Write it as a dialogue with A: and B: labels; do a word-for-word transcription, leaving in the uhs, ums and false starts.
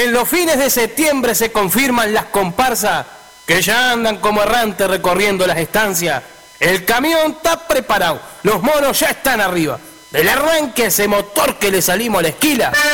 A: En los fines de septiembre se confirman las comparsas que ya andan como errantes recorriendo las estancias. El camión está preparado, los monos ya están arriba. Del arranque ese motor que le salimos a la esquila.